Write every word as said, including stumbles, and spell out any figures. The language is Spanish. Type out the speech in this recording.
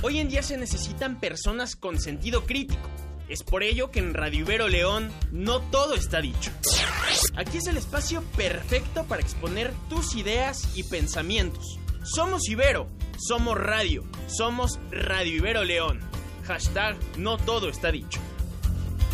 Hoy en día se necesitan personas con sentido crítico. Es por ello que en Radio Ibero León no todo está dicho. Aquí es el espacio perfecto para exponer tus ideas y pensamientos. Somos Ibero, somos radio, somos Radio Ibero León. Hashtag no todo está dicho.